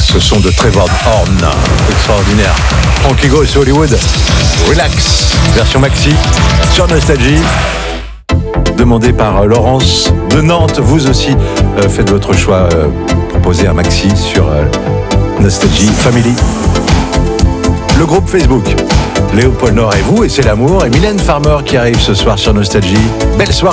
Ce son de Trevor Horn, extraordinaire. Frankie Goes to Hollywood, Relax, version maxi, sur Nostalgie. Demandé par Laurence de Nantes. Vous aussi, faites votre choix. Proposez un maxi sur Nostalgie Family. Le groupe Facebook. Léopold Nord et vous, et c'est l'amour. Et Mylène Farmer qui arrive ce soir sur Nostalgie. Belle soirée.